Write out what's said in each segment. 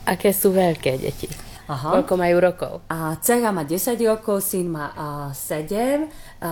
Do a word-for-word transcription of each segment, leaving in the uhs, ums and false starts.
Aké sú veľké deti? Aha. Koľko majú rokov? A dcera má desať rokov, syn má a, sedem,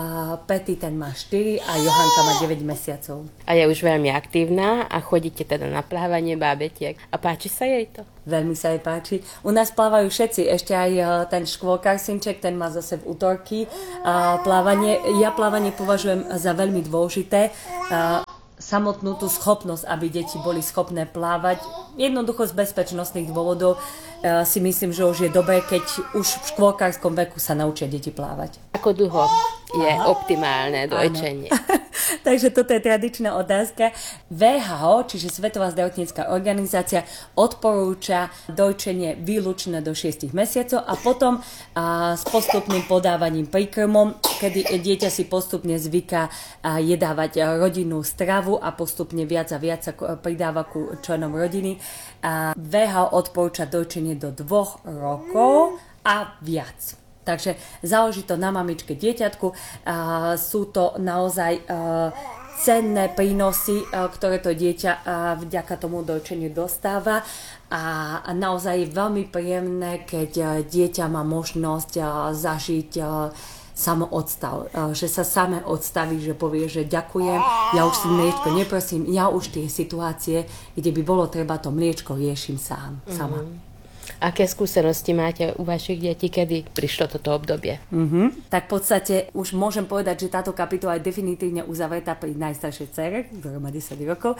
a Peti ten má štyri a Johanka má deväť mesiacov. A je už veľmi aktívna a chodíte teda na plávanie bábetiek. A páči sa jej to? Veľmi sa jej páči. U nás plávajú všetci, ešte aj ten škôlkar synček, ten má zase v útorky a plávanie. Ja plávanie považujem za veľmi dôležité. A samotnú tú schopnosť, aby deti boli schopné plávať. Jednoducho z bezpečnostných dôvodov e, si myslím, že už je dobré, keď už v škôlkarskom veku sa naučia deti plávať. Ako dlho je Aha. optimálne dojčenie? Takže toto je tradičná otázka. vé há ó, čiže Svetová zdravotnícka organizácia, odporúča dojčenie výlučne do šiestich mesiacov a potom a, s postupným podávaním príkrmom, kedy dieťa si postupne zvyká a, jedávať rodinnú stravu a postupne viac a viac pridáva ku členom rodiny. A vé há ó odporúča dojčenie do dvoch rokov a viac. Takže záleží to na mamičke dieťatku. A sú to naozaj a, cenné prínosy, a, ktoré to dieťa a, vďaka tomu dojčeniu dostáva. A, a naozaj je veľmi príjemné, keď a, dieťa má možnosť a, zažiť a, samoodstav, že sa samé odstaví, že povie, že ďakujem, ja už si mliečko neprosím, ja už tie situácie, kde by bolo treba to mliečko, riešim sám, sama. Mm-hmm. Aké skúsenosti máte u vašich detí, kedy prišlo toto obdobie? Mm-hmm. Tak v podstate už môžem povedať, že táto kapitola je definitívne uzavretá pri najstaršej dcere, ktorá má desať rokov.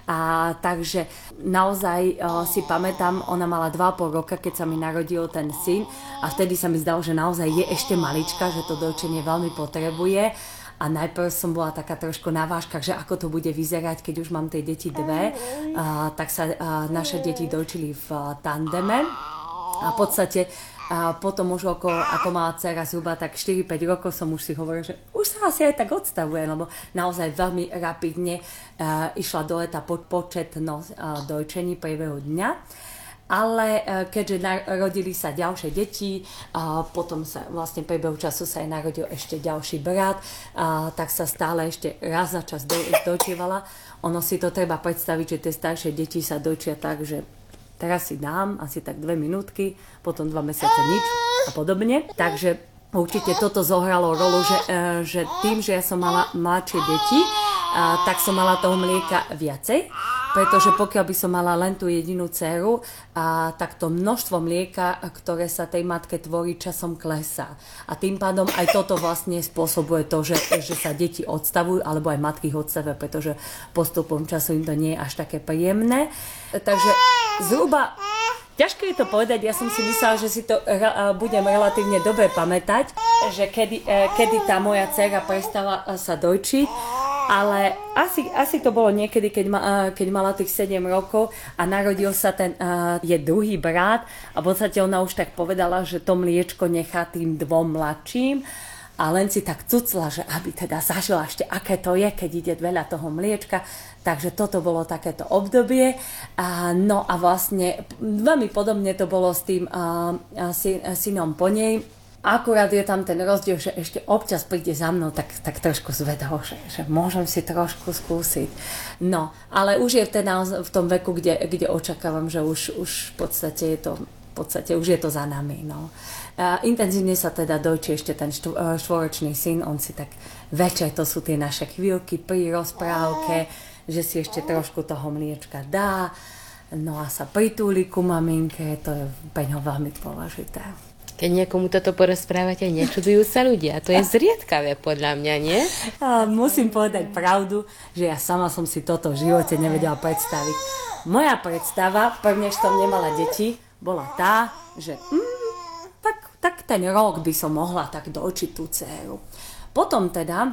A takže naozaj o, si pamätám, ona mala dva a pol roka, keď sa mi narodil ten syn a vtedy sa mi zdalo, že naozaj je ešte malička, že to dojčenie veľmi potrebuje. A najprv som bola taká trošku na vážkach, že ako to bude vyzerať, keď už mám tie deti dve. A, tak sa a, naše deti dojčili v a, tandeme. A v podstate a potom už ako, ako mala dcera zhruba tak štyri päť rokov som už si hovorila, že už sa asi aj tak odstavuje, lebo naozaj veľmi rapidne a, išla dole tá početnosť dojčení priebehu dňa. Ale keďže narodili sa ďalšie deti, a potom sa vlastne priebehu času sa aj narodil ešte ďalší brat, a tak sa stále ešte raz za čas do, dojčievala. Ono si to treba predstaviť, že tie staršie deti sa dojčia tak, že teraz si dám asi tak dve minútky, potom dva mesiace nič a podobne. Takže určite toto zohralo rolu, že, že tým, že ja som mala mladšie deti, a, tak som mala toho mlieka viacej. Pretože pokiaľ by som mala len tú jedinú dceru, a, tak to množstvo mlieka, ktoré sa tej matke tvorí, časom klesá. A tým pádom aj toto vlastne spôsobuje to, že, že sa deti odstavujú, alebo aj matky ich odstavia, pretože postupom času im to nie je až také príjemné. Takže zhruba, ťažké je to povedať, ja som si myslela, že si to re, budem relatívne dobre pamätať, že kedy, kedy tá moja dcera prestala sa dojčiť. Ale asi, asi to bolo niekedy, keď, ma, keď mala tých sedem rokov a narodil sa ten uh, je druhý brat a v podstate ona už tak povedala, že to mliečko nechá tým dvom mladším a len si tak cucla, že aby teda zažila ešte, aké to je, keď ide veľa toho mliečka. Takže toto bolo takéto obdobie. A, no a vlastne veľmi podobne to bolo s tým uh, syn, synom po nej. Akurát je tam ten rozdiel, že ešte občas príde za mnou tak, tak trošku zvedavo, že, že môžem si trošku skúsiť. No, ale už je teda v tom veku, kde, kde očakávam, že už, už v podstate je to, v podstate už je to za nami. No. A intenzívne sa teda dojčí ešte ten štvoročný syn, on si tak večer, to sú tie naše chvíľky pri rozprávke, že si ešte trošku toho mliečka dá, no a sa pritúli ku maminke, to je pre ňo veľmi dôležité. Keď niekomu toto porozprávate, nečudujú sa ľudia. To je zriedkavé podľa mňa, nie? A musím povedať pravdu, že ja sama som si toto v živote nevedela predstaviť. Moja predstava, prvne, že som nemala deti, bola tá, že mm, tak, tak ten rok by som mohla tak dojčiť tú dceru. Potom teda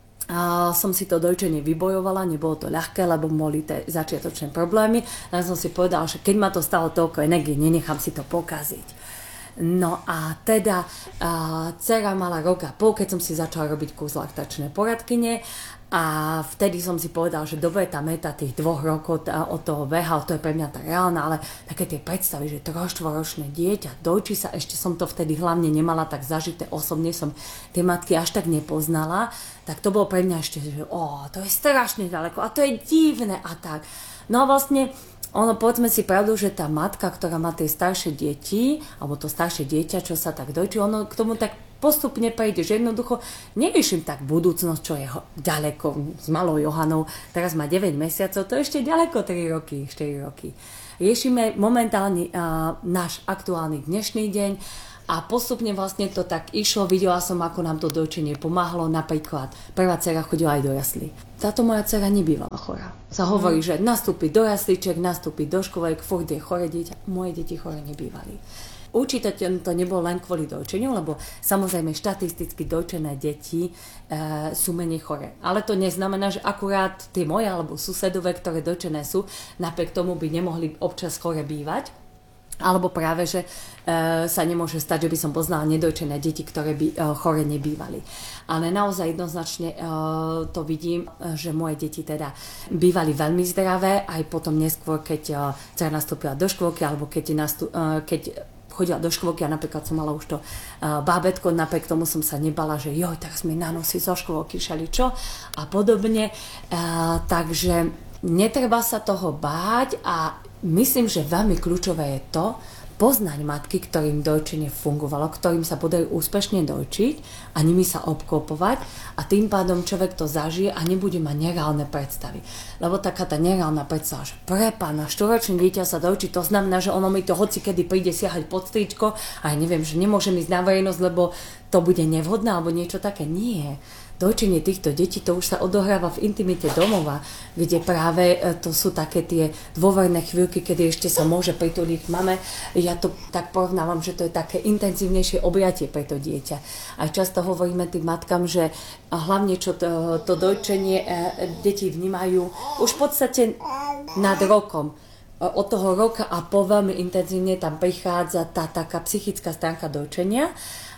a som si to dojčenie vybojovala, nebolo to ľahké, lebo boli tie začiatočné problémy. Tak som si povedala, že keď ma to stalo toľko energie, nenechám si to pokaziť. No a teda a, dcera mala rok a pol, keď som si začala robiť kurz laktačné poradkyne a vtedy som si povedala, že dobre, tá meta tých dvoch rokov tá, od toho vé há ó, to je pre mňa tá reálna, ale také tie predstavy, že troštvoročné dieťa, dojčí sa, ešte som to vtedy hlavne nemala tak zažité, osobne som tie matky až tak nepoznala, tak to bolo pre mňa ešte, že ó, to je strašne ďaleko a to je divné a tak. No a vlastne ono, povedzme si pravdu, že tá matka, ktorá má tie staršie deti, alebo to staršie dieťa, čo sa tak dojčí, ono k tomu tak postupne prejde, že jednoducho neriešim tak budúcnosť, čo je ho, ďaleko s malou Johanou, teraz má deväť mesiacov, to je ešte ďaleko tri roky, štyri roky. Riešime momentálne uh, náš aktuálny dnešný deň a postupne vlastne to tak išlo, videla som, ako nám to dojčenie pomáhalo, napríklad prvá dcera chodila aj do jaslí. Táto moja dcera nebývala chorá. Sa hovorí, mm. že nastúpi do jaslíček, nastúpi do škôlek, furt je chore dieťa, moje deti chore nebývali. Určite to nebolo len kvôli dojčeniu, lebo samozrejme štatisticky dojčené deti e, sú menej chore. Ale to neznamená, že akurát tie moje alebo susedové, ktoré dojčené sú, napriek tomu by nemohli občas chore bývať. Alebo práve, že e, sa nemôže stať, že by som poznala nedojčené deti, ktoré by e, chore nebývali. Ale naozaj jednoznačne e, to vidím, že moje deti teda bývali veľmi zdravé, aj potom neskôr, keď e, dcera nastúpila do škôlky, alebo keď, nastú, e, keď chodila do škôlky a napríklad som mala už to uh, bábätko, napriek tomu som sa nebala, že joj, teraz mi nanosí zo škôlky všeličo a podobne. Uh, takže netreba sa toho báť a myslím, že veľmi kľúčové je to, poznať matky, ktorým dojčenie fungovalo, ktorým sa podarí úspešne dojčiť a nimi sa obklopovať a tým pádom človek to zažije a nebude mať nereálne predstavy. Lebo taká tá nereálna predstava, že pre pána, štvoročné dieťa sa dojčí, to znamená, že ono mi to hoci kedy príde siahať pod stričko a ja neviem, že nemôžem ísť na verejnosť, lebo to bude nevhodné alebo niečo také. Nie. Dojčenie týchto detí, to už sa odohráva v intimite domova, kde práve to sú také tie dôverné chvíľky, kedy ešte sa môže prituliť k mame. Ja to tak porovnávam, že to je také intenzívnejšie objatie pre to dieťa. Aj často hovoríme tým matkám, že hlavne čo to, to dojčenie deti vnímajú už v podstate nad rokom. Od toho roka a po veľmi intenzívne tam prichádza tá taká psychická stránka dojčenia.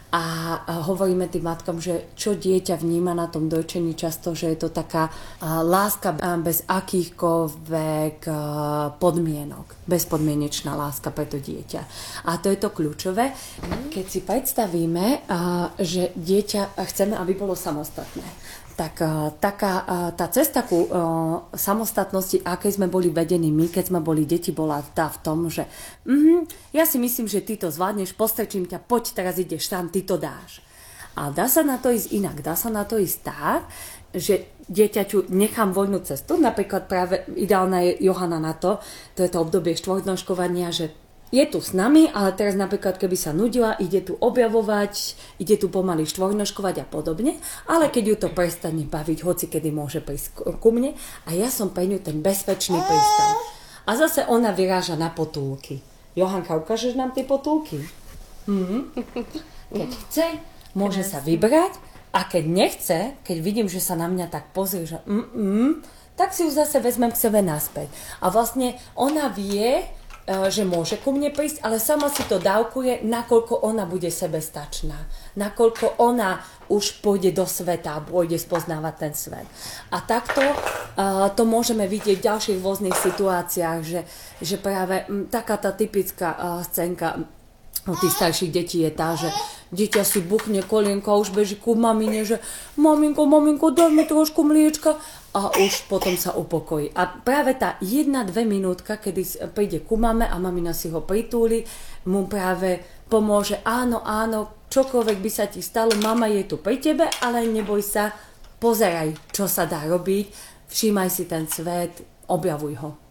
A hovoríme tým matkom, že čo dieťa vníma na tom dojčení často, že je to taká láska bez akýchkoľvek podmienok. Bezpodmienečná láska pre to dieťa. A to je to kľúčové. Keď si predstavíme, že dieťa chceme, aby bolo samostatné, tak taká, tá cesta ku samostatnosti, akej sme boli vedení my, keď sme boli deti, bola tá v tom, že mm, ja si myslím, že ty to zvládneš, postrčím ťa, poď, teraz ideš tam, ty to dáš. A dá sa na to ísť inak, dá sa na to ísť tak, že dieťaťu nechám voľnú cestu, napríklad práve ideálna je Johana na to, to je to obdobie štvornožkovania, že je tu s nami, ale teraz napríklad, keby sa nudila, ide tu objavovať, ide tu pomaly štvornožkovať a podobne, ale keď ju to prestane baviť, hoci kedy môže prísť ku mne a ja som pre ňu ten bezpečný prístav. A zase ona vyráža na potulky. Johanka, ukážeš nám tie potulky? Mhm. Keď chce, môže sa vybrať a keď nechce, keď vidím, že sa na mňa tak pozrie, že mm-mm, tak si ju zase vezmem k sebe naspäť. A vlastne ona vie, že môže ku mne prísť, ale sama si to dávkuje, nakoľko ona bude sebestačná. Nakoľko ona už pôjde do sveta a pôjde spoznávať ten svet. A takto uh, to môžeme vidieť v ďalších rôznych situáciách, že, že práve m, taká tá typická uh, scénka u tých starších detí je tá, že dieťa si buchne kolienko a už beží ku mamine, že maminko, maminko, daj mi trošku mliečka a už potom sa upokojí. A práve tá jedna, dve minútka, kedy príde ku mame a mamina si ho pritúli, mu práve pomôže, áno, áno, čokoľvek by sa ti stalo, mama je tu pri tebe, ale neboj sa, pozeraj, čo sa dá robiť, všímaj si ten svet, objavuj ho.